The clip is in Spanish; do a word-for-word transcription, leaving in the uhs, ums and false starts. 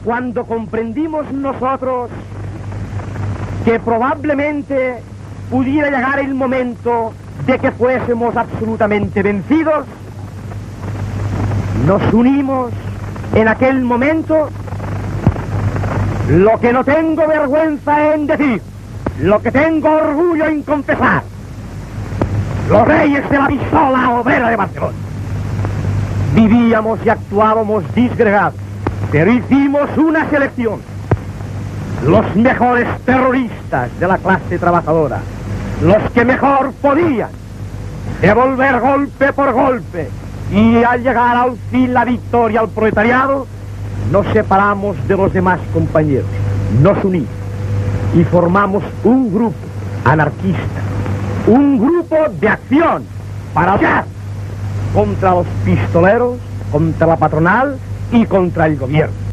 Cuando comprendimos nosotros que probablemente pudiera llegar el momento de que fuésemos absolutamente vencidos, nos unimos en aquel momento, lo que no tengo vergüenza en decir, lo que tengo orgullo en confesar, los reyes de la pistola obrera de Barcelona. Vivíamos y actuábamos disgregados, pero hicimos una selección. Los mejores terroristas de la clase trabajadora, los que mejor podían devolver golpe por golpe y al llegar al fin la victoria al proletariado, nos separamos de los demás compañeros, nos unimos y formamos un grupo anarquista, un grupo de acción para luchar contra los pistoleros, contra la patronal y contra el gobierno.